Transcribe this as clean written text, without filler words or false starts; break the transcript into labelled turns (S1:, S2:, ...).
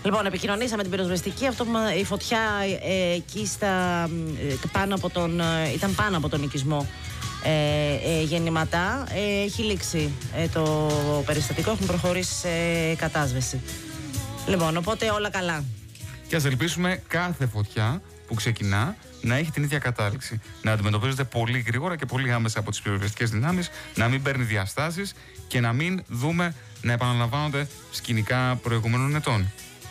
S1: Λοιπόν, επικοινωνήσαμε την πυροσβεστική. Η φωτιά εκεί πάνω από ήταν πάνω από τον οικισμό γεννηματά. Έχει λήξει το περιστατικό, έχουν προχωρήσει σε κατάσβεση. Λοιπόν, οπότε όλα καλά.
S2: Και ας ελπίσουμε κάθε φωτιά που ξεκινά να έχει την ίδια κατάληξη. Να αντιμετωπίζεται πολύ γρήγορα και πολύ άμεσα από τις πυροσβεστικές δυνάμεις, να μην παίρνει διαστάσεις και να μην δούμε να επαναλαμβάνονται σκηνικά προηγούμενων ετών.